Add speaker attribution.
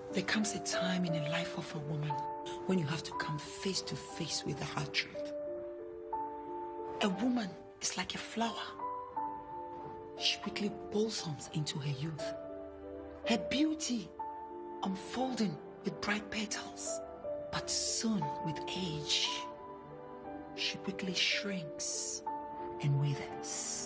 Speaker 1: There comes a time in the life of a woman when you have to come face to face with the hard truth. A woman is like a flower. She quickly blossoms into her youth. Her beauty unfolding with bright petals. But soon, with age, she quickly shrinks and withers.